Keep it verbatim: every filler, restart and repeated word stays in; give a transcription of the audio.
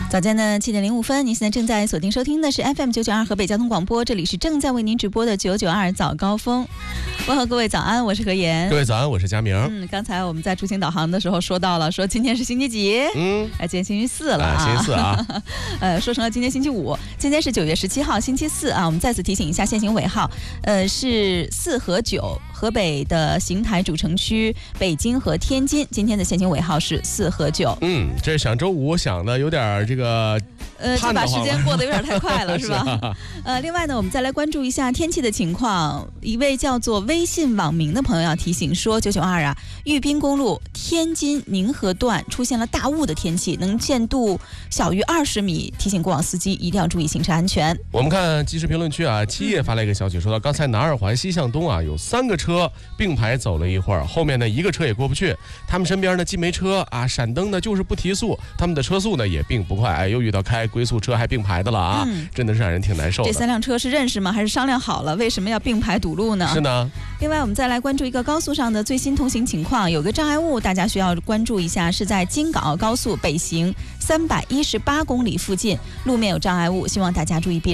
早间的七点零五分，您现在正在锁定收听的是 F M 九九二河北交通广播，这里是正在为您直播的九九二早高峰。问候各位早安，我是何妍。 各位早安，我是佳明。 嗯，刚才我们在出行导航的时候说到了，说今天是星期几？ 嗯， 哎，今天星期四了啊， 啊星期四啊， 呃，说成了今天星期五，今天是九月十七号，星期四啊。我们再次提醒一下限行尾号，呃，是四和九，河北的邢台主城区、北京和天津，今天的限行尾号是四和九。 嗯，这想周五想的有点这个。 呃，就把时间过得有点太快了，是吧？ 是啊、 呃，另外呢，我们再来关注一下天气的情况。一位叫做微信网民的朋友要提醒说，九九二啊，玉滨公路天津宁河段出现了大雾的天气，能见度小于二十米，提醒过往司机一定要注意行车安全。 我们看即时评论区啊，七叶发来一个消息，说到刚才南二环西向东啊，有三个车并排走了一会儿，后面呢一个车也过不去，他们身边呢既没车啊，闪灯呢就是不提速，他们的车速呢也并不快，哎，又遇到开龟速车还并排的了啊、嗯，真的是让人挺难受的。 这三辆车是认识吗？还是商量好了？为什么要并排堵路呢？ 是呢。 另外，我们再来关注一个高速上的最新通行情况，有个障碍物，大家需要关注一下，是在京港澳高速北行三百一十八公里附近，路面有障碍物，希望大家注意避让。